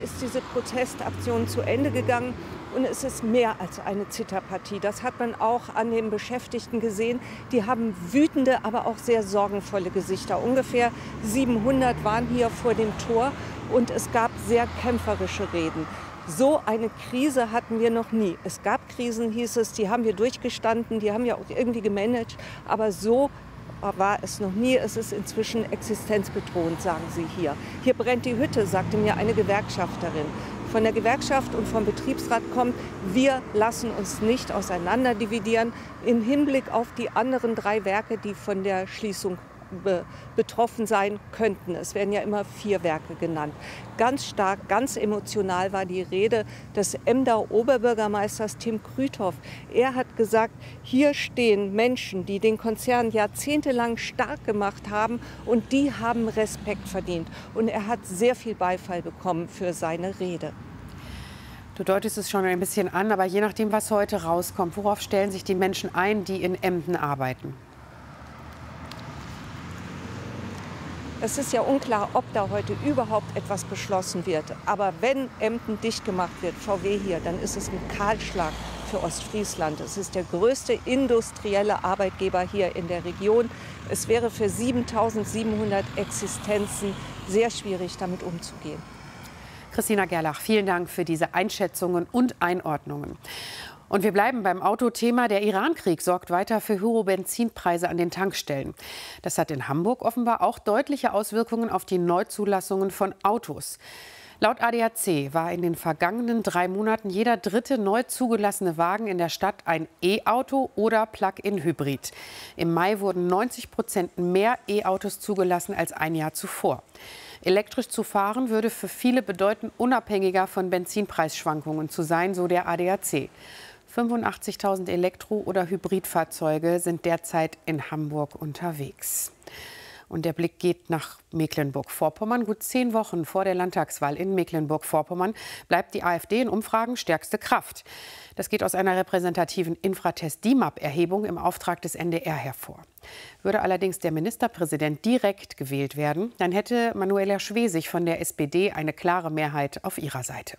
Ist diese Protestaktion zu Ende gegangen und es ist mehr als eine Zitterpartie. Das hat man auch an den Beschäftigten gesehen. Die haben wütende, aber auch sehr sorgenvolle Gesichter. Ungefähr 700 waren hier vor dem Tor und es gab sehr kämpferische Reden. So eine Krise hatten wir noch nie. Es gab Krisen, hieß es, die haben wir durchgestanden, die haben wir auch irgendwie gemanagt, aber so war es noch nie. Es ist inzwischen existenzbedrohend, sagen sie hier. Hier brennt die Hütte, sagte mir eine Gewerkschafterin. Von der Gewerkschaft und vom Betriebsrat kommt, wir lassen uns nicht auseinanderdividieren im Hinblick auf die anderen 3 Werke, die von der Schließung betroffen sein könnten. Es werden ja immer 4 Werke genannt. Ganz stark, ganz emotional war die Rede des Emder Oberbürgermeisters Tim Krüthoff. Er hat gesagt, hier stehen Menschen, die den Konzern jahrzehntelang stark gemacht haben und die haben Respekt verdient. Und er hat sehr viel Beifall bekommen für seine Rede. Du deutest es schon ein bisschen an, aber je nachdem, was heute rauskommt, worauf stellen sich die Menschen ein, die in Emden arbeiten? Es ist ja unklar, ob da heute überhaupt etwas beschlossen wird. Aber wenn Emden dicht gemacht wird, VW hier, dann ist es ein Kahlschlag für Ostfriesland. Es ist der größte industrielle Arbeitgeber hier in der Region. Es wäre für 7.700 Existenzen sehr schwierig, damit umzugehen. Christina Gerlach, vielen Dank für diese Einschätzungen und Einordnungen. Und wir bleiben beim Autothema. Der Iran-Krieg sorgt weiter für hohe Benzinpreise an den Tankstellen. Das hat in Hamburg offenbar auch deutliche Auswirkungen auf die Neuzulassungen von Autos. Laut ADAC war in den vergangenen 3 Monaten jeder 3. neu zugelassene Wagen in der Stadt ein E-Auto oder Plug-in-Hybrid. Im Mai wurden 90% mehr E-Autos zugelassen als ein Jahr zuvor. Elektrisch zu fahren würde für viele bedeuten, unabhängiger von Benzinpreisschwankungen zu sein, so der ADAC. 85.000 Elektro- oder Hybridfahrzeuge sind derzeit in Hamburg unterwegs. Und der Blick geht nach Mecklenburg-Vorpommern. Gut 10 Wochen vor der Landtagswahl in Mecklenburg-Vorpommern bleibt die AfD in Umfragen stärkste Kraft. Das geht aus einer repräsentativen Infratest-DIMAP-Erhebung im Auftrag des NDR hervor. Würde allerdings der Ministerpräsident direkt gewählt werden, dann hätte Manuela Schwesig von der SPD eine klare Mehrheit auf ihrer Seite.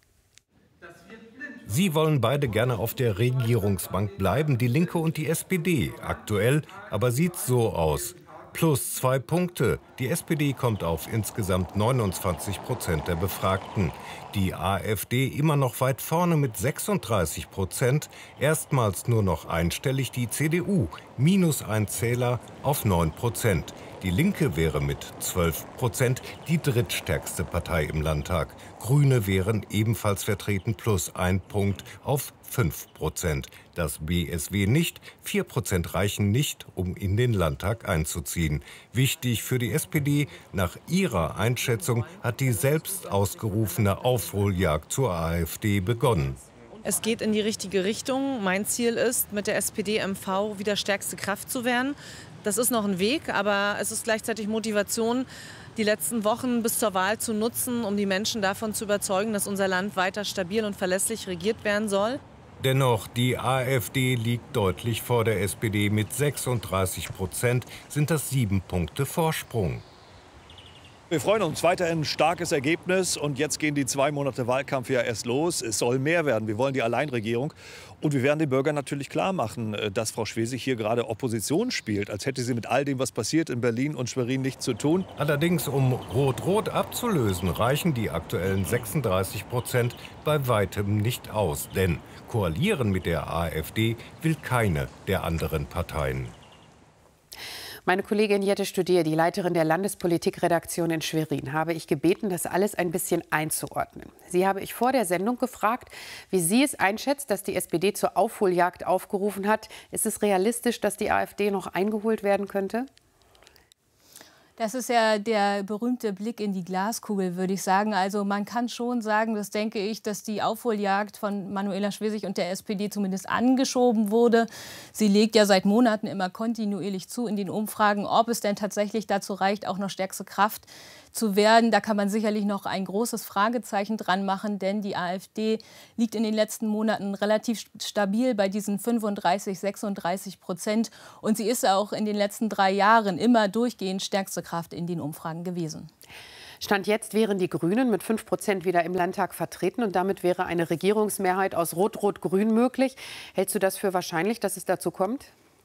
Sie wollen beide gerne auf der Regierungsbank bleiben, die Linke und die SPD. Aktuell aber sieht's so aus. Plus 2 Punkte. Die SPD kommt auf insgesamt 29% der Befragten. Die AfD immer noch weit vorne mit 36%. Erstmals nur noch einstellig die CDU. -1 Zähler auf 9%. Die Linke wäre mit 12% die drittstärkste Partei im Landtag. Grüne wären ebenfalls vertreten, +1 Punkt auf 5%. Das BSW nicht. 4% reichen nicht, um in den Landtag einzuziehen. Wichtig für die SPD, nach ihrer Einschätzung hat die selbst ausgerufene Aufholjagd zur AfD begonnen. Es geht in die richtige Richtung. Mein Ziel ist, mit der SPD-MV wieder stärkste Kraft zu werden. Das ist noch ein Weg, aber es ist gleichzeitig Motivation, die letzten Wochen bis zur Wahl zu nutzen, um die Menschen davon zu überzeugen, dass unser Land weiter stabil und verlässlich regiert werden soll. Dennoch, die AfD liegt deutlich vor der SPD. Mit 36% sind das 7 Punkte Vorsprung. Wir freuen uns weiter ein starkes Ergebnis. Und jetzt gehen die 2 Monate Wahlkampf ja erst los. Es soll mehr werden. Wir wollen die Alleinregierung. Und wir werden den Bürgern natürlich klar machen, dass Frau Schwesig hier gerade Opposition spielt. Als hätte sie mit all dem, was passiert in Berlin und Schwerin, nichts zu tun. Allerdings, um Rot-Rot abzulösen, reichen die aktuellen 36% bei weitem nicht aus. Denn koalieren mit der AfD will keine der anderen Parteien. Meine Kollegin Jette Studier, die Leiterin der Landespolitikredaktion in Schwerin, habe ich gebeten, das alles ein bisschen einzuordnen. Sie habe ich vor der Sendung gefragt, wie sie es einschätzt, dass die SPD zur Aufholjagd aufgerufen hat. Ist es realistisch, dass die AfD noch eingeholt werden könnte? Das ist ja der berühmte Blick in die Glaskugel, würde ich sagen. Also man kann schon sagen, das denke ich, dass die Aufholjagd von Manuela Schwesig und der SPD zumindest angeschoben wurde. Sie legt ja seit Monaten immer kontinuierlich zu in den Umfragen, ob es denn tatsächlich dazu reicht, auch noch stärkste Kraft zu werden. Da kann man sicherlich noch ein großes Fragezeichen dran machen, denn die AfD liegt in den letzten Monaten relativ stabil bei diesen 35–36%. Und sie ist auch in den letzten 3 Jahren immer durchgehend stärkste Kraft in den Umfragen gewesen. Stand jetzt wären die Grünen mit 5% wieder im Landtag vertreten und damit wäre eine Regierungsmehrheit aus Rot-Rot-Grün möglich. Hältst du das für wahrscheinlich, dass es dazu kommt?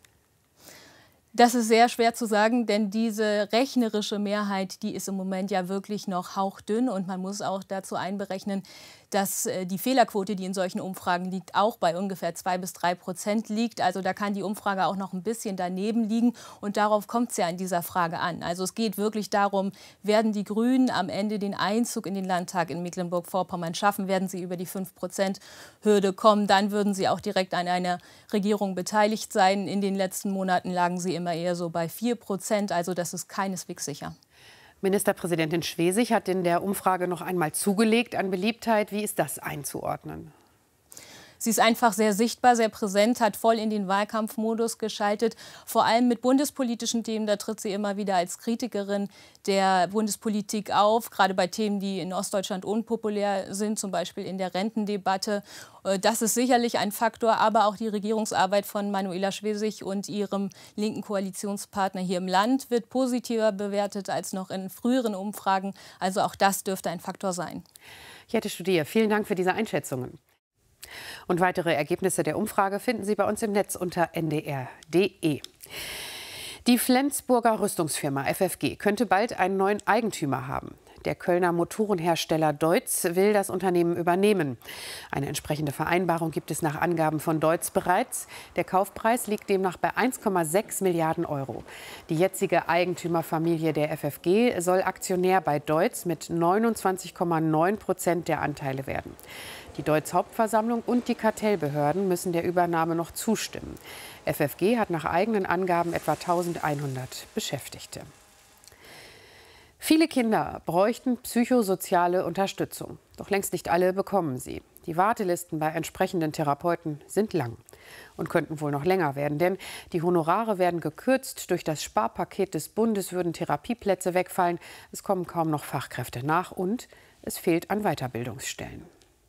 Das ist sehr schwer zu sagen, denn diese rechnerische Mehrheit, die ist im Moment ja wirklich noch hauchdünn. Und man muss auch dazu einberechnen, dass die Fehlerquote, die in solchen Umfragen liegt, auch bei ungefähr 2 bis 3% liegt. Also da kann die Umfrage auch noch ein bisschen daneben liegen. Und darauf kommt es ja in dieser Frage an. Also es geht wirklich darum, werden die Grünen am Ende den Einzug in den Landtag in Mecklenburg-Vorpommern schaffen? Werden sie über die 5%-Hürde kommen? Dann würden sie auch direkt an einer Regierung beteiligt sein. In den letzten Monaten lagen sie immer eher so bei 4%. Also das ist keineswegs sicher. Ministerpräsidentin Schwesig hat in der Umfrage noch einmal zugelegt an Beliebtheit. Wie ist das einzuordnen? Sie ist einfach sehr sichtbar, sehr präsent, hat voll in den Wahlkampfmodus geschaltet. Vor allem mit bundespolitischen Themen, da tritt sie immer wieder als Kritikerin der Bundespolitik auf. Gerade bei Themen, die in Ostdeutschland unpopulär sind, zum Beispiel in der Rentendebatte. Das ist sicherlich ein Faktor, aber auch die Regierungsarbeit von Manuela Schwesig und ihrem linken Koalitionspartner hier im Land wird positiver bewertet als noch in früheren Umfragen. Also auch das dürfte ein Faktor sein. Jette Studier, vielen Dank für diese Einschätzungen. Und weitere Ergebnisse der Umfrage finden Sie bei uns im Netz unter ndr.de. Die Flensburger Rüstungsfirma FFG könnte bald einen neuen Eigentümer haben. Der Kölner Motorenhersteller Deutz will das Unternehmen übernehmen. Eine entsprechende Vereinbarung gibt es nach Angaben von Deutz bereits. Der Kaufpreis liegt demnach bei 1,6 Milliarden Euro. Die jetzige Eigentümerfamilie der FFG soll Aktionär bei Deutz mit 29,9% der Anteile werden. Die Deutz-Hauptversammlung und die Kartellbehörden müssen der Übernahme noch zustimmen. FFG hat nach eigenen Angaben etwa 1100 Beschäftigte. Viele Kinder bräuchten psychosoziale Unterstützung. Doch längst nicht alle bekommen sie. Die Wartelisten bei entsprechenden Therapeuten sind lang und könnten wohl noch länger werden. Denn die Honorare werden gekürzt. Durch das Sparpaket des Bundes würden Therapieplätze wegfallen. Es kommen kaum noch Fachkräfte nach und es fehlt an Weiterbildungsstellen.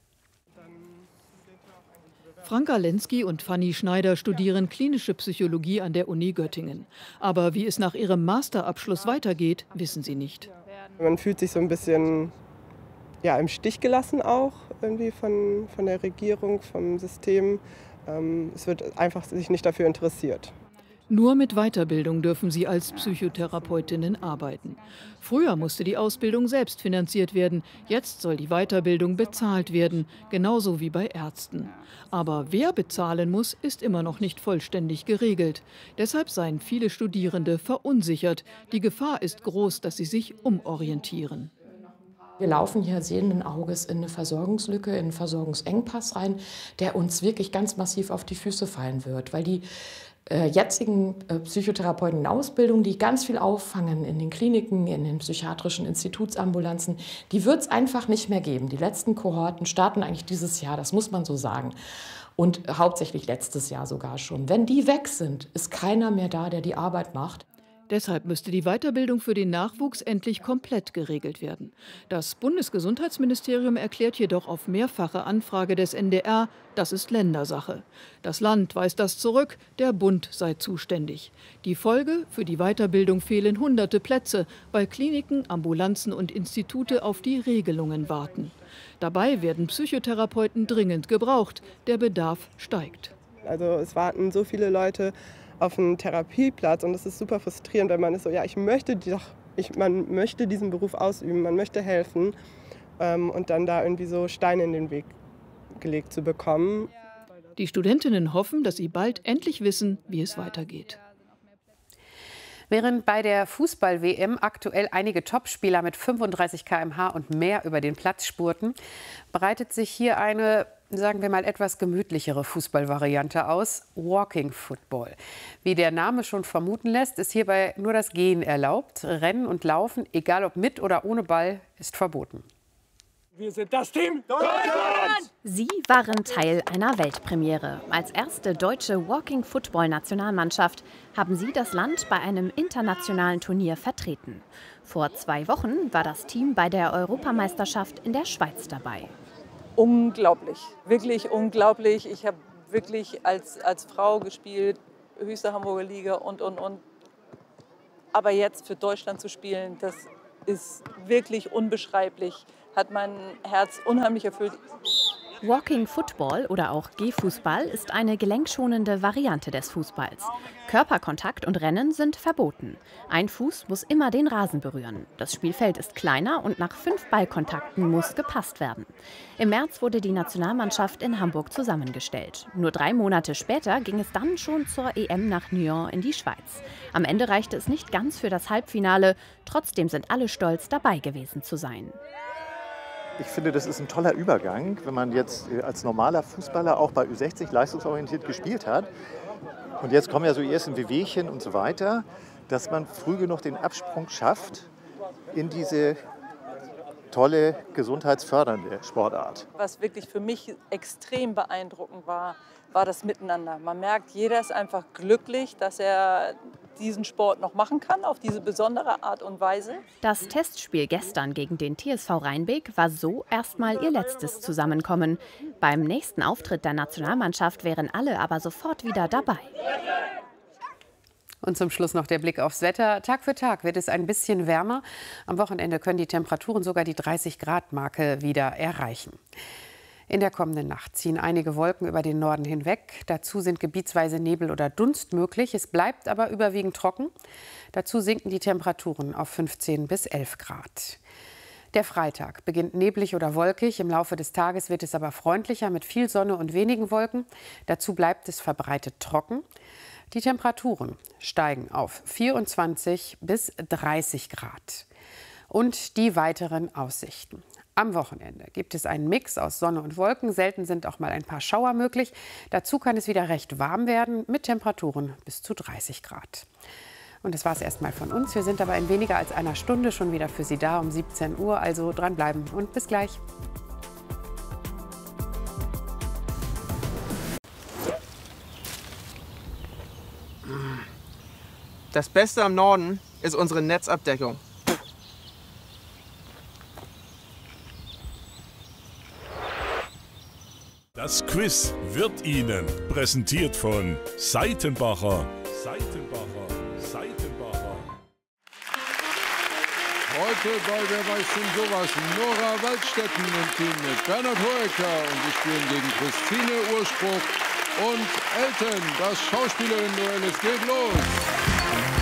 Franka Lenski und Fanny Schneider studieren klinische Psychologie an der Uni Göttingen. Aber wie es nach ihrem Masterabschluss weitergeht, wissen sie nicht. Man fühlt sich so ein bisschen im Stich gelassen auch irgendwie von der Regierung, vom System. Es wird einfach sich nicht dafür interessiert. Nur mit Weiterbildung dürfen sie als Psychotherapeutinnen arbeiten. Früher musste die Ausbildung selbst finanziert werden. Jetzt soll die Weiterbildung bezahlt werden, genauso wie bei Ärzten. Aber wer bezahlen muss, ist immer noch nicht vollständig geregelt. Deshalb seien viele Studierende verunsichert. Die Gefahr ist groß, dass sie sich umorientieren. Wir laufen hier sehenden Auges in eine Versorgungslücke, in einen Versorgungsengpass rein, der uns wirklich ganz massiv auf die Füße fallen wird, weil die jetzigen Psychotherapeuten in Ausbildung, die ganz viel auffangen in den Kliniken, in den psychiatrischen Institutsambulanzen, die wird es einfach nicht mehr geben. Die letzten Kohorten starten eigentlich dieses Jahr, das muss man so sagen. Und hauptsächlich letztes Jahr sogar schon. Wenn die weg sind, ist keiner mehr da, der die Arbeit macht. Deshalb müsste die Weiterbildung für den Nachwuchs endlich komplett geregelt werden. Das Bundesgesundheitsministerium erklärt jedoch auf mehrfache Anfrage des NDR, das ist Ländersache. Das Land weist das zurück, der Bund sei zuständig. Die Folge: für die Weiterbildung fehlen hunderte Plätze, weil Kliniken, Ambulanzen und Institute auf die Regelungen warten. Dabei werden Psychotherapeuten dringend gebraucht. Der Bedarf steigt. Also es warten so viele Leute auf einen Therapieplatz und das ist super frustrierend, weil man ist so, man möchte diesen Beruf ausüben, man möchte helfen und dann da irgendwie so Steine in den Weg gelegt zu bekommen. Die Studentinnen hoffen, dass sie bald endlich wissen, wie es weitergeht. Während bei der Fußball-WM aktuell einige Topspieler mit 35 km/h und mehr über den Platz spurten, breitet sich hier eine, sagen wir mal, etwas gemütlichere Fußballvariante aus: Walking Football. Wie der Name schon vermuten lässt, ist hierbei nur das Gehen erlaubt. Rennen und Laufen, egal ob mit oder ohne Ball, ist verboten. Wir sind das Team Deutschland! Sie waren Teil einer Weltpremiere. Als erste deutsche Walking-Football-Nationalmannschaft haben sie das Land bei einem internationalen Turnier vertreten. Vor 2 Wochen war das Team bei der Europameisterschaft in der Schweiz dabei. Unglaublich, wirklich unglaublich. Ich habe wirklich als Frau gespielt, höchste Hamburger Liga und. Aber jetzt für Deutschland zu spielen, das ist wirklich unbeschreiblich, hat mein Herz unheimlich erfüllt. Walking Football oder auch Gehfußball ist eine gelenkschonende Variante des Fußballs. Körperkontakt und Rennen sind verboten. Ein Fuß muss immer den Rasen berühren. Das Spielfeld ist kleiner und nach 5 Ballkontakten muss gepasst werden. Im März wurde die Nationalmannschaft in Hamburg zusammengestellt. Nur 3 Monate später ging es dann schon zur EM nach Nyon in die Schweiz. Am Ende reichte es nicht ganz für das Halbfinale. Trotzdem sind alle stolz, dabei gewesen zu sein. Ich finde, das ist ein toller Übergang, wenn man jetzt als normaler Fußballer auch bei Ü60 leistungsorientiert gespielt hat. Und jetzt kommen ja so die ersten Wehwehchen und so weiter, dass man früh genug den Absprung schafft in diese tolle, gesundheitsfördernde Sportart. Was wirklich für mich extrem beeindruckend war, war das Miteinander. Man merkt, jeder ist einfach glücklich, dass er diesen Sport noch machen kann, auf diese besondere Art und Weise. Das Testspiel gestern gegen den TSV Rheinbeck war so erstmal ihr letztes Zusammenkommen. Beim nächsten Auftritt der Nationalmannschaft wären alle aber sofort wieder dabei. Und zum Schluss noch der Blick aufs Wetter. Tag für Tag wird es ein bisschen wärmer. Am Wochenende können die Temperaturen sogar die 30-Grad-Marke wieder erreichen. In der kommenden Nacht ziehen einige Wolken über den Norden hinweg. Dazu sind gebietsweise Nebel oder Dunst möglich. Es bleibt aber überwiegend trocken. Dazu sinken die Temperaturen auf 15 bis 11 Grad. Der Freitag beginnt neblig oder wolkig. Im Laufe des Tages wird es aber freundlicher mit viel Sonne und wenigen Wolken. Dazu bleibt es verbreitet trocken. Die Temperaturen steigen auf 24 bis 30 Grad. Und die weiteren Aussichten. Am Wochenende gibt es einen Mix aus Sonne und Wolken. Selten sind auch mal ein paar Schauer möglich. Dazu kann es wieder recht warm werden mit Temperaturen bis zu 30 Grad. Und das war es erstmal von uns. Wir sind aber in weniger als einer Stunde schon wieder für Sie da um 17 Uhr. Also dranbleiben und bis gleich. Das Beste am Norden ist unsere Netzabdeckung. Das Quiz wird Ihnen präsentiert von Seitenbacher. Heute bei Wer weiß denn sowas? Nora Waldstetten im Team mit Bernhard Hoeker und wir spielen gegen Christine Urspruch und Elton. Das Schauspielerinnen-Duell, es geht los.